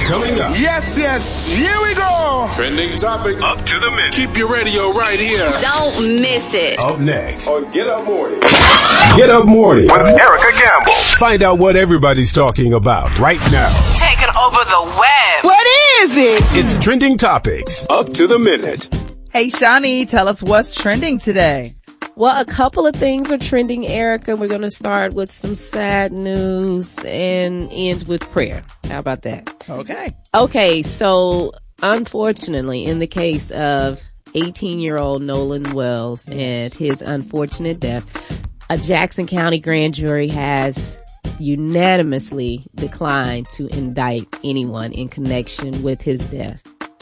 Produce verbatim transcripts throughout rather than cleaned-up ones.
Coming up. Yes, yes, here we go. Trending topic. Up to the minute. Keep your radio right here. Don't miss it. Up next on Get Up Morning. Get Up Morning With Erica Campbell. Find out what everybody's talking about right now. Taking over the web. What is it? It's Trending Topics. Up to the minute. Hey, Shawnee, tell us what's trending today. Well, a couple of things are trending, Erica. We're going to start with some sad news and end with prayer. How about that? Okay. Okay, so unfortunately, in the case of eighteen-year-old Nolan Wells and his unfortunate death, a Jackson County grand jury has unanimously declined to indict anyone in connection with his death.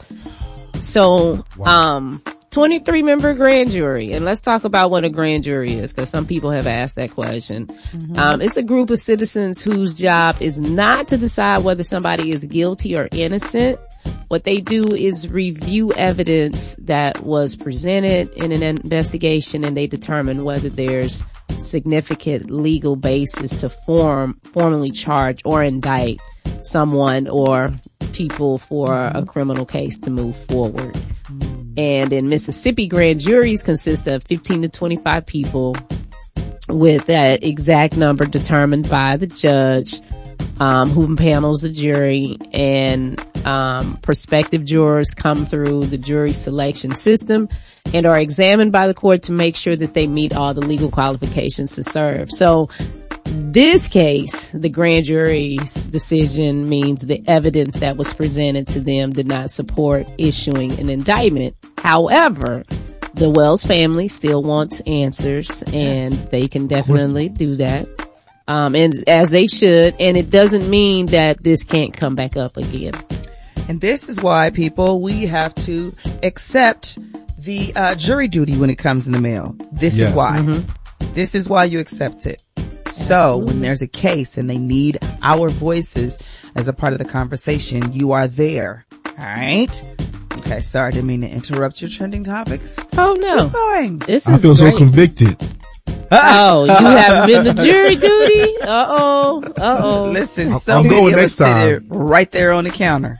So, wow. um... twenty-three member grand jury. And let's talk about what a grand jury is, because some people have asked that question. Mm-hmm. Um, it's a group of citizens whose job is not to decide whether somebody is guilty or innocent. What they do is review evidence that was presented in an investigation, and they determine whether there's significant legal basis to form, formally charge or indict someone or people for mm-hmm. a criminal case to move forward. And in Mississippi, grand juries consist of fifteen to twenty-five people, with that exact number determined by the judge, um, who panels the jury, and um, prospective jurors come through the jury selection system and are examined by the court to make sure that they meet all the legal qualifications to serve. So this case, the grand jury's decision means the evidence that was presented to them did not support issuing an indictment. However, the Wells family still wants answers, and they can definitely do that, um, and as they should. And it doesn't mean that this can't come back up again. And this is why, people, we have to accept the uh, jury duty when it comes in the mail. This yes. is why. Mm-hmm. This is why you accept it. So when there's a case and they need our voices as a part of the conversation, you are there. All right. Okay. Sorry, I didn't mean to interrupt your trending topics. Oh, no. Keep going. This I is feel great. so convicted. Oh, you haven't been to jury duty? Uh-oh. Uh-oh. Listen, I'm, so I'm many going of next us time. sit right there on the counter.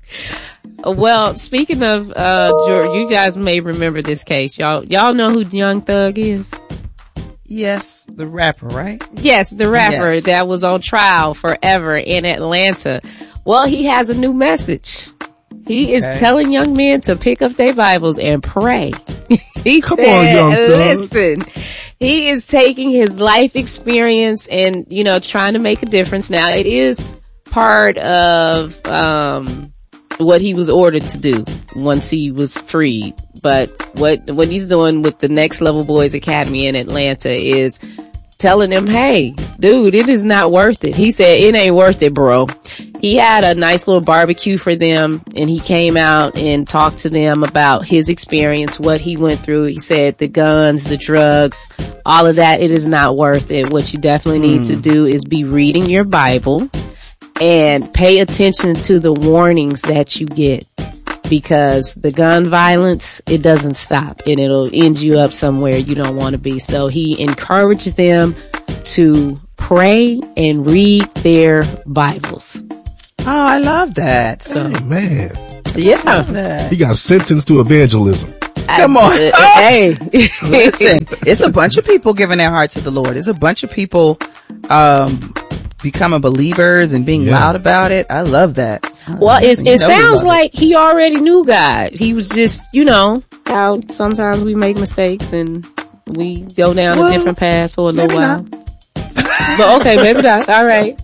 Well, speaking of, uh, jury, you guys may remember this case. Y'all, y'all know who Young Thug is? Yes, the rapper, right? Yes, the rapper yes. that was on trial forever in Atlanta. Well, he has a new message. He okay. is telling young men to pick up their Bibles and pray. he Come said, on, Young Thug. Listen, he is taking his life experience and, you know, trying to make a difference. Now, it is part of um what he was ordered to do once he was freed. But what what he's doing with the Next Level Boys Academy in Atlanta is telling them, hey, dude, it is not worth it. He said, it ain't worth it, bro. He had a nice little barbecue for them, and he came out and talked to them about his experience, what he went through. He said the guns, the drugs, all of that, it is not worth it. What you definitely need mm. to do is be reading your Bible and pay attention to the warnings that you get. Because the gun violence, it doesn't stop, and it'll end you up somewhere you don't want to be. So he encouraged them to pray and read their Bibles. Oh, I love that. So, hey, man. Yeah. He got sentenced to evangelism. Come on. Uh, uh, hey. Listen, it's a bunch of people giving their heart to the Lord. It's a bunch of people um, becoming believers and being yeah. loud about it. I love that. Well, it, it sounds like he already knew God. He was just, you know, how sometimes we make mistakes and we go down well, a different path for a little while. Not. But okay, maybe not. All right.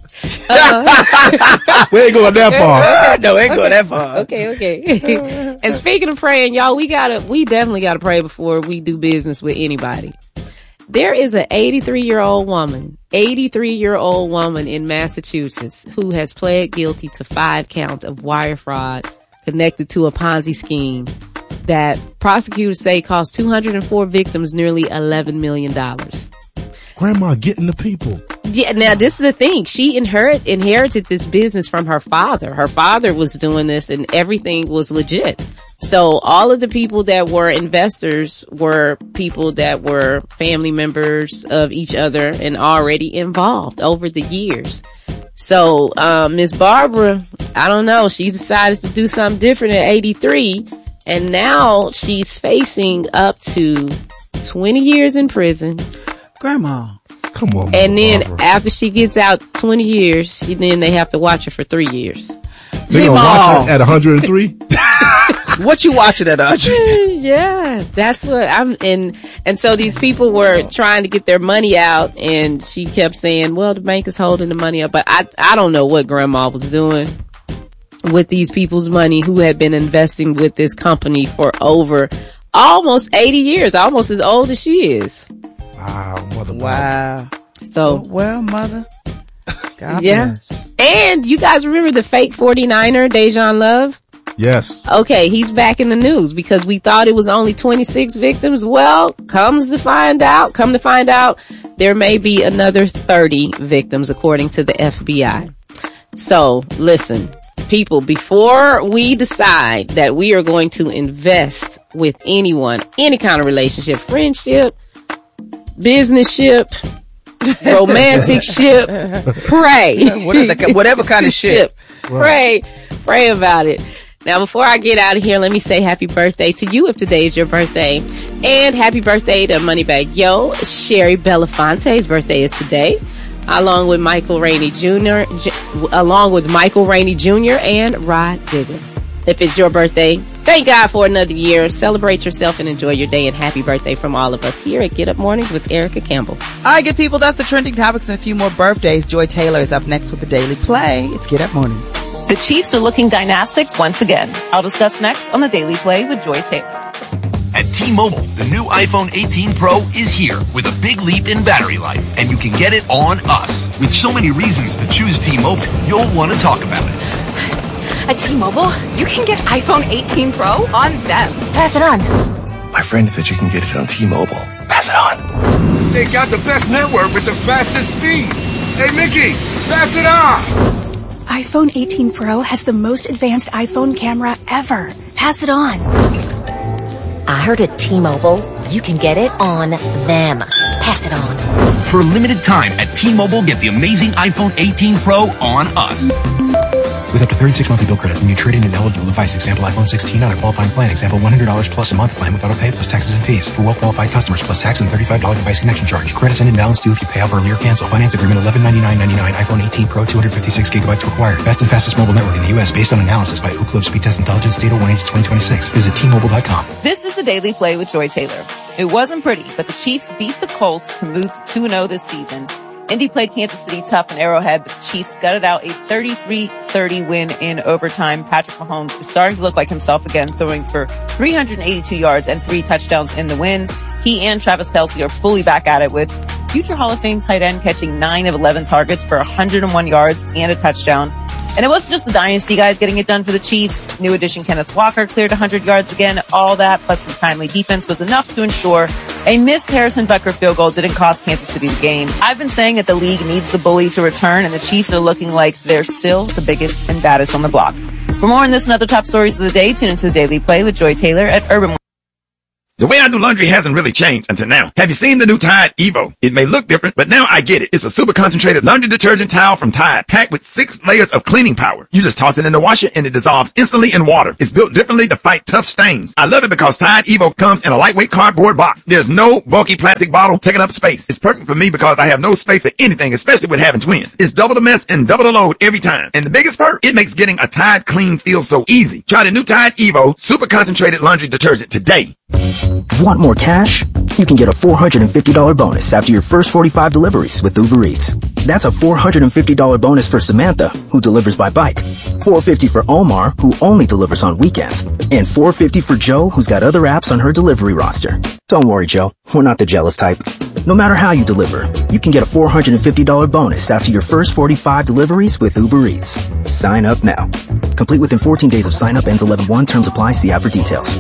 Uh-uh. We ain't going that far. No, we ain't okay. going that far. Okay, okay. And speaking of praying, y'all, we gotta, we definitely gotta pray before we do business with anybody. There is an eighty-three-year-old woman, eighty-three-year-old woman in Massachusetts who has pled guilty to five counts of wire fraud connected to a Ponzi scheme that prosecutors say cost two hundred four victims nearly eleven million dollars. Grandma getting the people. Yeah, now this is the thing. She inherit, inherited this business from her father. Her father was doing this and everything was legit. So all of the people that were investors were people that were family members of each other and already involved over the years. So, um, Miss Barbara, I don't know, she decided to do something different at eighty-three, and now she's facing up to twenty years in prison. Grandma. Come on, And then Barbara. after she gets out twenty years, she, then they have to watch her for three years. They gonna watch her at one hundred three? What you watching at, Audrey? Yeah, that's what I'm, and, and so these people were trying to get their money out, and she kept saying, well, the bank is holding the money up, but I, I don't know what grandma was doing with these people's money who had been investing with this company for over almost eighty years, almost as old as she is. Wow, mother. Wow. So, Oh, well, mother. God yeah. bless. And you guys remember the fake forty-niner, Dejan Love? Yes. Okay, he's back in the news because we thought it was only twenty-six victims. Well, comes to find out, come to find out, there may be another thirty victims according to the F B I. So, listen, people, before we decide that we are going to invest with anyone, any kind of relationship, friendship, business ship, romantic ship, pray. Whatever, whatever kind of shit. Pray, pray about it. Now, before I get out of here, let me say happy birthday to you if today is your birthday. And happy birthday to Moneybag Yo. Sherry Belafonte's birthday is today. Along with Michael Rainey Junior J- along with Michael Rainey Junior and Rod Digger. If it's your birthday, thank God for another year. Celebrate yourself and enjoy your day. And happy birthday from all of us here at Get Up Mornings with Erica Campbell. All right, good people, that's the trending topics and a few more birthdays. Joy Taylor is up next with the Daily Play. It's Get Up Mornings. The Chiefs are looking dynastic once again. I'll discuss next on the Daily Play with Joy Taylor. At T-Mobile, the new iPhone eighteen Pro is here with a big leap in battery life, and you can get it on us. With so many reasons to choose T-Mobile, you'll want to talk about it. At T-Mobile, you can get iPhone eighteen Pro on them. Pass it on. My friend said you can get it on T-Mobile. Pass it on. They got the best network with the fastest speeds. Hey, Mickey, pass it on. iPhone eighteen Pro has the most advanced iPhone camera ever. Pass it on. I heard at T-Mobile, you can get it on them. Pass it on. For a limited time at T-Mobile, get the amazing iPhone eighteen Pro on us. With up to thirty-six monthly bill credits when you trade in an eligible device. Example iPhone sixteen on a qualifying plan. Example one hundred dollars plus a month plan with auto pay plus taxes and fees. For well-qualified customers plus tax and thirty-five dollars device connection charge. Credits and imbalance due if you pay off early or cancel. Finance agreement eleven ninety-nine ninety-nine. iPhone eighteen Pro two hundred fifty-six gigabytes required. Best and fastest mobile network in the U S based on analysis by Ookla Speed Test Intelligence Data one H twenty twenty-six. Visit T Mobile dot com. This is the Daily Play with Joy Taylor. It wasn't pretty, but the Chiefs beat the Colts to move to two and oh this season. Indy played Kansas City tough in Arrowhead, but the Chiefs gutted out a thirty-three thirty win in overtime. Patrick Mahomes is starting to look like himself again, throwing for three hundred eighty-two yards and three touchdowns in the win. He and Travis Kelce are fully back at it, with future Hall of Fame tight end catching nine of eleven targets for one hundred one yards and a touchdown. And it wasn't just the dynasty guys getting it done for the Chiefs. New addition Kenneth Walker cleared one hundred yards again. All that, plus some timely defense, was enough to ensure a missed Harrison Butker field goal didn't cost Kansas City the game. I've been saying that the league needs the bully to return, and the Chiefs are looking like they're still the biggest and baddest on the block. For more on this and other top stories of the day, tune into the Daily Play with Joy Taylor at Urban. The way I do laundry hasn't really changed until now. Have you seen the new Tide Evo? It may look different, but now I get it. It's a super concentrated laundry detergent towel from Tide, packed with six layers of cleaning power. You just toss it in the washer and it dissolves instantly in water. It's built differently to fight tough stains. I love it because Tide Evo comes in a lightweight cardboard box. There's no bulky plastic bottle taking up space. It's perfect for me because I have no space for anything, especially with having twins. It's double the mess and double the load every time. And the biggest perk, it makes getting a Tide clean feel so easy. Try the new Tide Evo super concentrated laundry detergent today. Want more cash? You can get a four hundred fifty dollars bonus after your first forty-five deliveries with Uber Eats. That's a four hundred fifty dollars bonus for Samantha, who delivers by bike, four hundred fifty dollars for Omar, who only delivers on weekends, and four hundred fifty dollars for Joe, who's got other apps on her delivery roster. Don't worry, Joe. We're not the jealous type. No matter how you deliver, you can get a four hundred fifty dollars bonus after your first forty-five deliveries with Uber Eats. Sign up now. Complete within fourteen days of sign up. Ends eleven one. Terms apply. See app for details.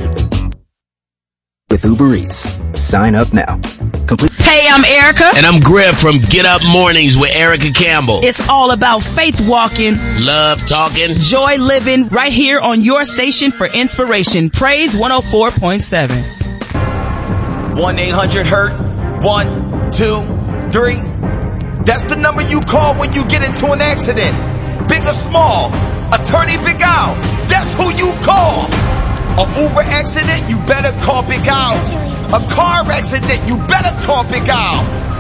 With Uber Eats. Sign up now. Complete. Hey, I'm Erica. And I'm Greg from Get Up Mornings with Erica Campbell. It's all about faith walking, love talking, joy living, right here on your station for inspiration. Praise one oh four point seven. one eight hundred hurt. One, two, three. That's the number you call when you get into an accident. Big or small, Attorney Big Al, that's who you call. A Uber accident, you better call Big Al. A car accident, you better call Big Al.